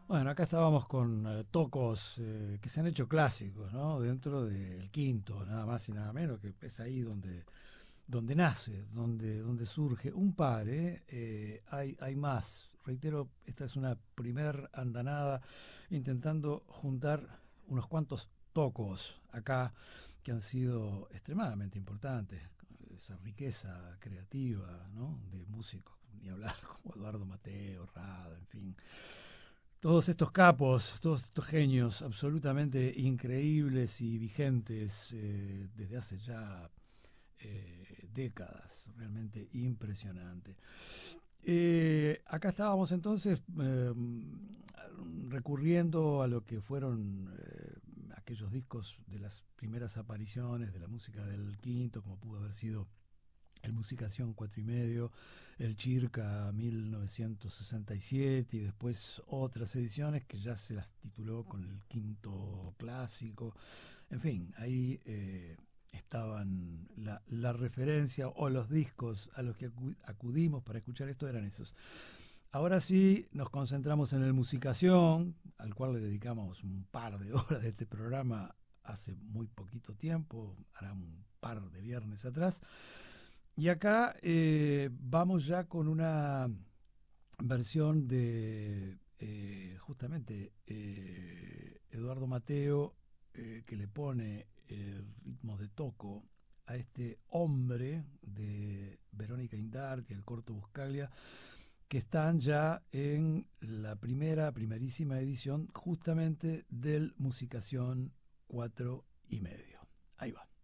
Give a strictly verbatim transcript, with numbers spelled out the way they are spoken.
Bueno, acá estábamos con eh, tocos eh, que se han hecho clásicos, ¿no? Dentro del quinto, nada más y nada menos, que es ahí donde, donde nace, donde, donde surge. Un par, ¿eh? Eh, hay, hay más. Reitero, esta es una primer andanada intentando juntar unos cuantos tocos acá que han sido extremadamente importantes. Esa riqueza creativa, ¿no? De músicos, ni hablar, como Eduardo Mateo, Rada, en fin, todos estos capos, todos estos genios absolutamente increíbles y vigentes eh, desde hace ya eh, décadas, realmente impresionante. Eh, acá estábamos entonces eh, recurriendo a lo que fueron eh, aquellos discos de las primeras apariciones de la música del quinto, como pudo haber sido el Musicación cuatro y medio, el Chirca mil novecientos sesenta y siete y después otras ediciones que ya se las tituló con el quinto clásico. En fin, ahí eh, estaban la, la referencia o los discos a los que acudimos para escuchar esto eran esos. Ahora sí nos concentramos en el Musicación, al cual le dedicamos un par de horas de este programa hace muy poquito tiempo, hará un par de viernes atrás. Y acá eh, vamos ya con una versión de eh, justamente eh, Eduardo Mateo eh, que le pone el ritmo de toco a este hombre de Verónica Indarti, el Corto Buscaglia, que están ya en la primera, primerísima edición justamente del Musicación cuatro y medio. Ahí va.